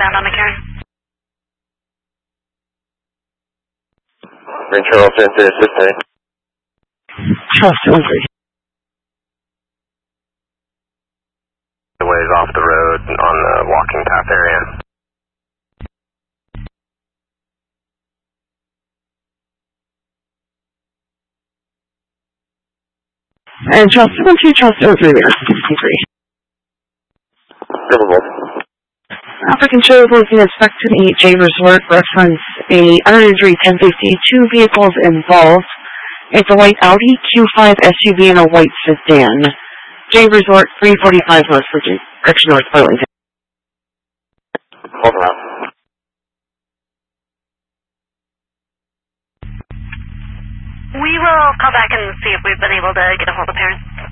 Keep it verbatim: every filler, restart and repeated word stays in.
southbound on McCarran. Ring Charles, Center, assistant. Charles, Center. The ways off the road on the walking path area. And Charles, seven two, Charles, seven three, there, sixty-three. Riverboat. African Show looking inspected a J Resort reference a one oh three ten fifty, two vehicles involved. It's a white Audi Q five S U V and a white sedan. J Resort three forty-five West Virginia, correction North Burlington. Hold on. We will call back and see if we've been able to get a hold of parents.